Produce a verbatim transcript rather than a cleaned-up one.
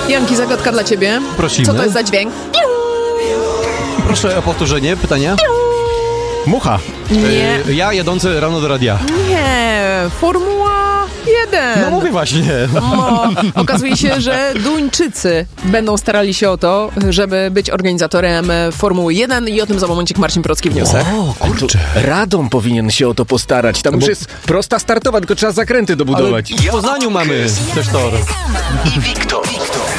Janki, zagadka dla ciebie. Prosimy. Co to jest za dźwięk? Proszę o powtórzenie pytania. Mucha. Nie. E, ja jadący rano do radia. Nie. Formuła jeden. No mówię właśnie. No, okazuje się, że Duńczycy będą starali się o to, żeby być organizatorem Formuły jeden i o tym za momencik Marcin Procki wniosek. O, kurczę. Radom powinien się o to postarać. Tam No już bo- jest prosta startowa, tylko trzeba zakręty dobudować. W Poznaniu mamy też tor. I Wiktor.